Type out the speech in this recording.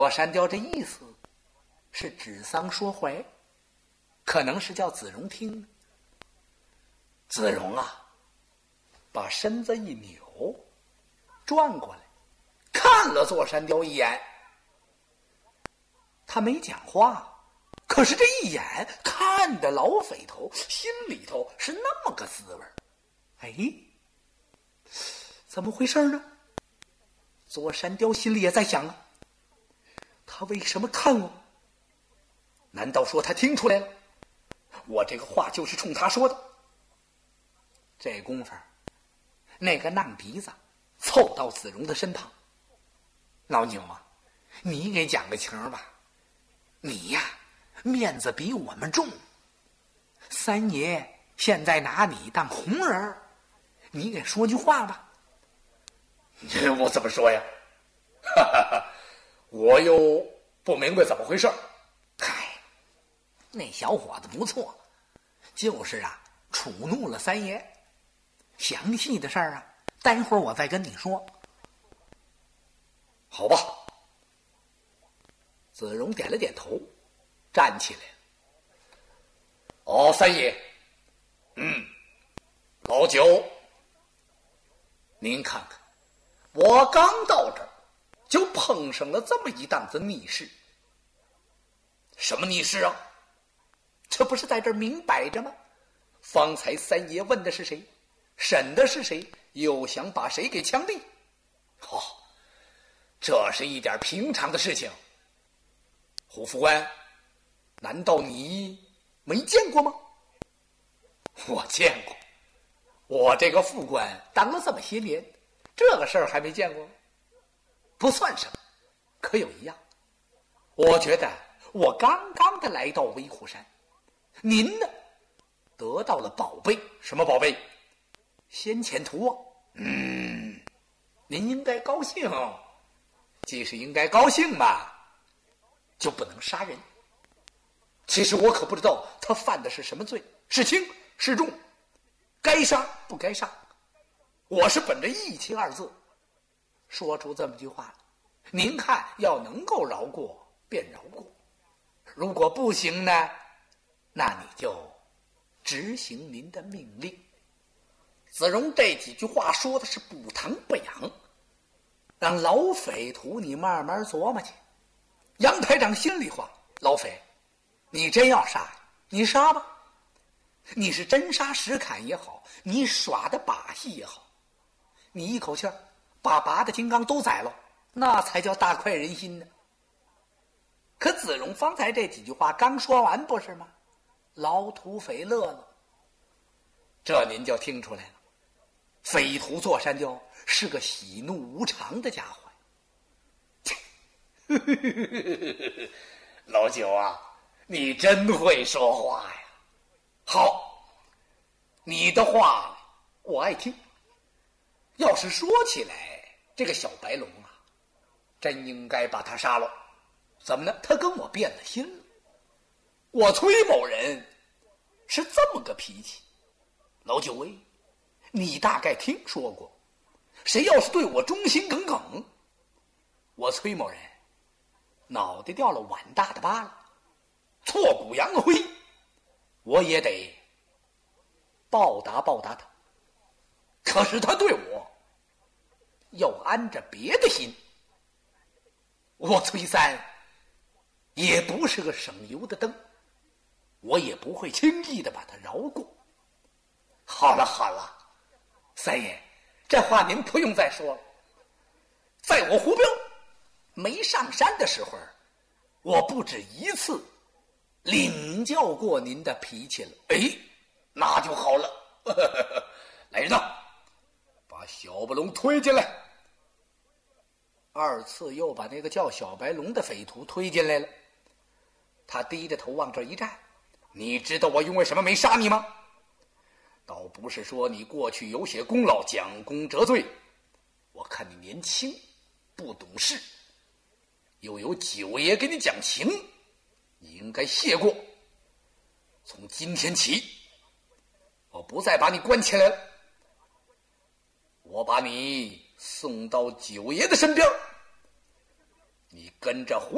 我山雕这意思是指桑说槐，可能是叫子荣听的。子荣啊，把身子一扭，转过来看了座山雕一眼。他没讲话，可是这一眼看的老匪头心里头是那么个滋味。哎，怎么回事呢？座山雕心里也在想啊，他为什么看我？难道说他听出来了？我这个话就是冲他说的。这功夫，那个浪鼻子凑到子荣的身旁。老牛啊，你给讲个情吧。你呀，面子比我们重。三爷现在拿你当红人，你给说句话吧。 我怎么说呀？哈哈哈，我又不明白怎么回事。 嗨，那小伙子不错，就是啊，触怒了三爷。详细的事儿啊，待会儿我再跟你说。 好吧。 子荣点了点头，站起来了。 哦，三爷，老九，您看看，我刚到这儿，就碰上了这么一档子逆事。什么逆事啊？ 这不是在这儿明摆着吗？方才三爷问的是谁，审的是谁，又想把谁给枪毙。 这是一点平常的事情。胡副官，难道你没见过吗？ 我见过，我这个副官当了这么些年，这个事儿还没见过吗？不算什么，可有一样，我觉得我刚刚的来到威虎山，您呢得到了宝贝。 什么宝贝？ 先遣图啊。您应该高兴。既是应该高兴嘛，就不能杀人。其实我可不知道他犯的是什么罪，是轻是重，该杀不该杀。我是本着义气二字说出这么句话。您看，要能够饶过便饶过，如果不行呢，那你就执行您的命令。子荣这几句话说的是不疼不痒，让老匪徒你慢慢琢磨去。杨排长心里话，老匪，你真要杀，你杀吧。你是真杀实砍也好，你耍的把戏也好，你一口气儿把拔的金刚都宰了，那才叫大快人心呢。可子荣方才这几句话刚说完，不是吗？老土匪乐了。这您就听出来了，匪徒座山雕是个喜怒无常的家伙。 老九啊，你真会说话呀。 好，你的话我爱听。要是说起来，这个小白龙啊，真应该把他杀了。怎么呢？他跟我变了心了。我崔某人是这么个脾气。老九喂，你大概听说过，谁要是对我忠心耿耿，我崔某人脑袋掉了碗大的疤了，挫骨扬灰，我也得报答报答他。可是他对我又安着别的心，我崔三也不是个省油的灯，我也不会轻易的把他饶过。好了好了，三爷，这话您不用再说了。在我胡彪没上山的时候，我不止一次领教过您的脾气了。 哎，那就好了。来人呐，把小白龙推进来。 二次又把那个叫小白龙的匪徒推进来了。他低着头往这一站。 你知道我因为什么没杀你吗？倒不是说你过去有些功劳，将功折罪。我看你年轻，不懂事，又有九爷给你讲情，你应该谢过。从今天起，我不再把你关起来了，我把你送到九爷的身边，你跟着胡